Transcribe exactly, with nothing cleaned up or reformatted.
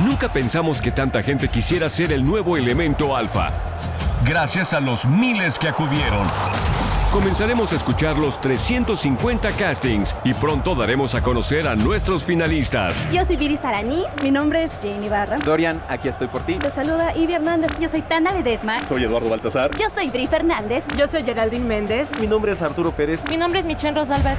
Nunca pensamos que tanta gente quisiera ser el nuevo elemento alfa. Gracias a los miles que acudieron. Comenzaremos a escuchar los trescientos cincuenta castings y pronto daremos a conocer a nuestros finalistas. Yo soy Viri Salanís. Mi nombre es Jane Ibarra. Dorian, aquí estoy por ti. Te saluda Ivy Hernández. Yo soy Tana Ledesma. Soy Eduardo Baltasar. Yo soy Bri Fernández. Yo soy Geraldine Méndez. Mi nombre es Arturo Pérez. Mi nombre es Michelle Rosalbat.